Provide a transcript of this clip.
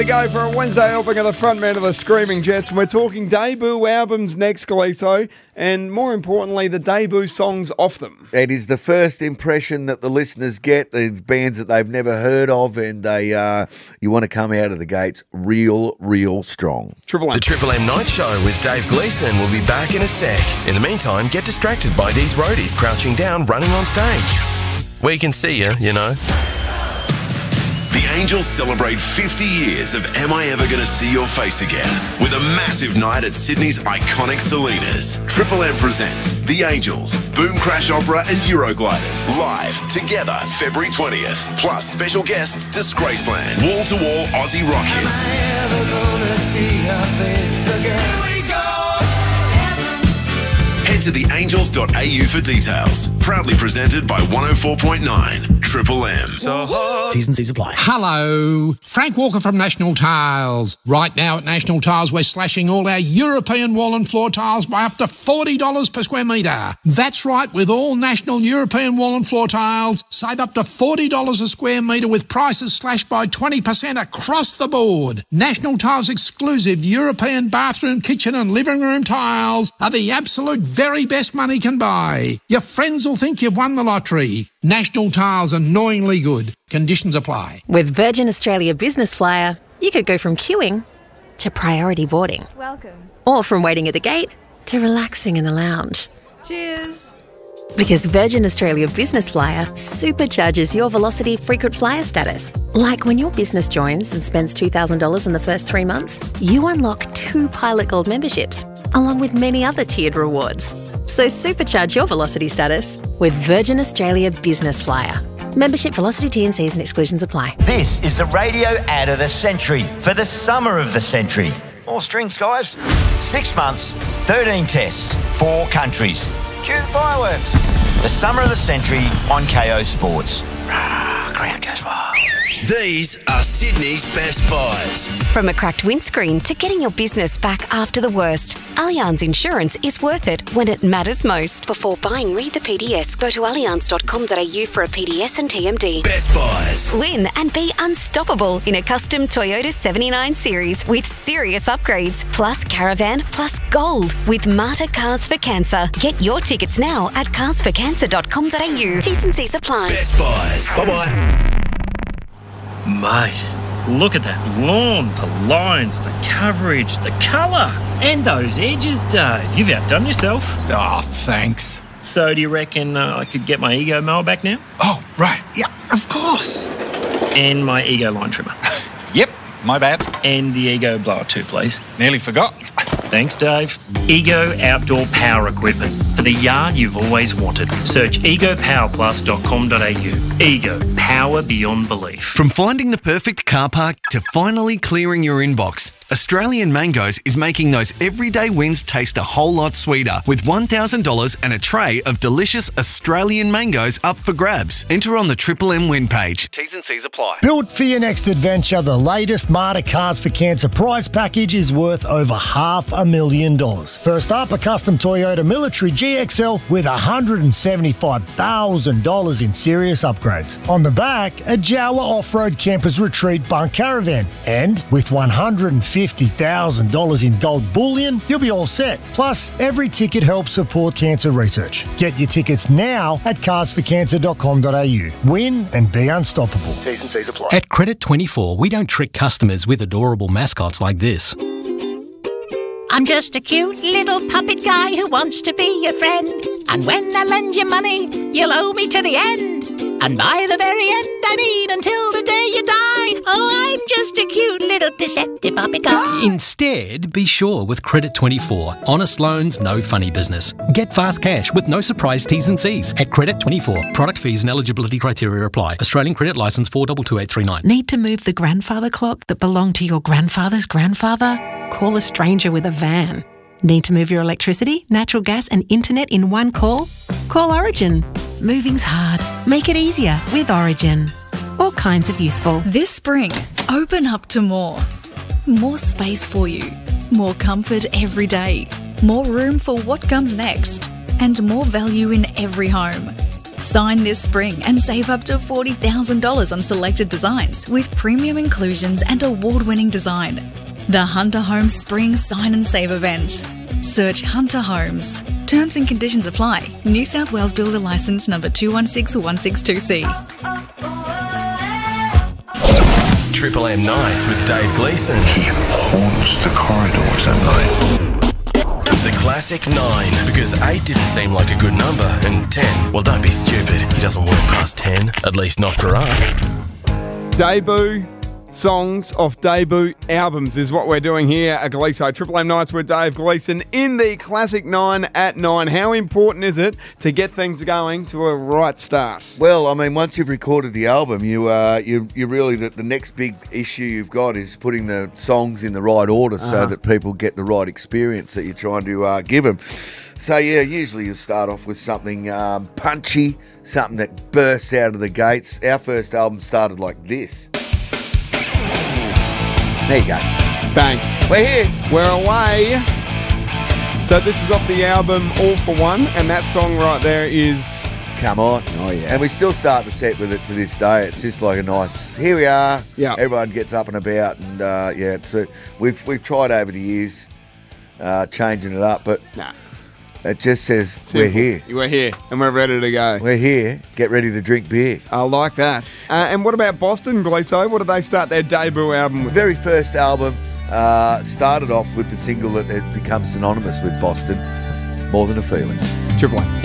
We go for a Wednesday helping of the frontman of the Screaming Jets, and we're talking debut albums next, Galiso, and more importantly, the debut songs off them. It is the first impression that the listeners get, these bands that they've never heard of, and you want to come out of the gates real strong. Triple M. The Triple M Night Show with Dave Gleeson will be back in a sec. In the meantime, get distracted by these roadies crouching down, running on stage. We can see you, you know. The Angels celebrate 50 years of Am I Ever Gonna See Your Face Again with a massive night at Sydney's iconic Salinas. Triple M presents The Angels, Boom Crash Opera and Eurogliders live together February 20th. Plus special guests Disgraceland, wall-to-wall Aussie rock hits. Am I ever gonna see your face again? Here we go! Head to theangels.au for details. Proudly presented by 104.9 Triple M. T's and C's apply. Hello, Frank Walker from National Tiles. Right now at National Tiles, we're slashing all our European wall and floor tiles by up to $40 per square metre. That's right, with all National European wall and floor tiles, save up to $40 a square metre with prices slashed by 20% across the board. National Tiles exclusive European bathroom, kitchen and living room tiles are the absolute very best money can buy. Your friends will think you've won the lottery. National Tiles, annoyingly good. Conditions apply. With Virgin Australia Business Flyer, you could go from queuing to priority boarding. Welcome. Or from waiting at the gate to relaxing in the lounge. Cheers. Because Virgin Australia Business Flyer supercharges your Velocity frequent flyer status. Like when your business joins and spends $2,000 in the first 3 months, you unlock 2 Pilot Gold memberships, along with many other tiered rewards. So supercharge your Velocity status with Virgin Australia Business Flyer. Membership, Velocity, T&Cs and exclusions apply. This is the radio ad of the century for the summer of the century. All strings, guys. 6 months, 13 tests, 4 countries. Cue the fireworks. The summer of the century on KO Sports. Crowd goes wild. These are Sydney's best buys. From a cracked windscreen to getting your business back after the worst, Allianz Insurance is worth it when it matters most. Before buying, read the PDS. Go to allianz.com.au for a PDS and TMD. Best buys. Win and be unstoppable in a custom Toyota 79 Series with serious upgrades, plus caravan, plus gold with Marta Cars for Cancer. Get your tickets now at carsforcancer.com.au. T's and C's apply. Best buys. Bye-bye. Mate, look at that lawn, the lines, the coverage, the colour, and those edges, Dave. You've outdone yourself. Oh, thanks. So do you reckon I could get my Ego mower back now? Oh, right. Yeah, of course. And my Ego line trimmer. Yep, my bad. And the Ego blower too, please. Nearly forgot. Thanks, Dave. Ego Outdoor Power Equipment for the yard you've always wanted. Search egopowerplus.com.au. Ego, power beyond belief. From finding the perfect car park to finally clearing your inbox, Australian Mangoes is making those everyday wins taste a whole lot sweeter with $1,000 and a tray of delicious Australian mangoes up for grabs. Enter on the Triple M win page. T's and C's apply. Built for your next adventure, the latest Marta Cars for Cancer prize package is worth over $500,000. First up, a custom Toyota Military GXL with $175,000 in serious upgrades. On the back, a Jawa Off-Road Campers Retreat Bunk Caravan. And with $150,000 in gold bullion, you'll be all set. Plus, every ticket helps support cancer research. Get your tickets now at carsforcancer.com.au. Win and be unstoppable. T's and C's apply. At Credit 24, we don't trick customers with adorable mascots like this. I'm just a cute little puppet guy who wants to be your friend. And when I lend you money, you'll owe me to the end. And by the very end, I mean until the day you die. Oh, I'm just a cute little deceptive puppet guy. Instead, be sure with Credit 24. Honest loans, no funny business. Get fast cash with no surprise T's and C's at Credit 24. Product fees and eligibility criteria apply. Australian Credit Licence 4222839. Need to move the grandfather clock that belonged to your grandfather's grandfather? Call a stranger with a van. Need to move your electricity, natural gas and internet in one call? Call Origin. Moving's hard. Make it easier with Origin. All kinds of useful. This spring, open up to more. More space for you. More comfort every day. More room for what comes next. And more value in every home. Sign this spring and save up to $40,000 on selected designs with premium inclusions and award-winning design. The Hunter Homes Spring Sign and Save event. Search Hunter Homes. Terms and conditions apply. New South Wales Builder Licence number 216162C. Triple M Nights with Dave Gleeson. He haunts the corridors at night. The classic 9, because 8 didn't seem like a good number, and 10, well, don't be stupid. He doesn't work past 10, at least not for us. Debut songs off debut albums is what we're doing here at Gleeso. Triple M Nights with Dave Gleeson in the classic 9 at 9. How important is it to get things going to a right start? Well, I mean, once you've recorded the album, you really the next big issue you've got is putting the songs in the right order so that people get the right experience that you're trying to give them. So yeah, usually you start off with something punchy, something that bursts out of the gates. Our first album started like this. There you go. Bang. We're here. We're away. So this is off the album All For One, and that song right there is Come On. Oh, yeah. And we still start the set with it to this day. It's just like a nice, here we are. Yeah. Everyone gets up and about, and it's we've tried over the years changing it up, but it just says simple. We're here. We're here, and we're ready to go. We're here. Get ready to drink beer. I like that. And what about Boston, Gleeso? What did they start their debut album with? The very first album started off with the single that has become synonymous with Boston, More Than a Feeling. Triple M.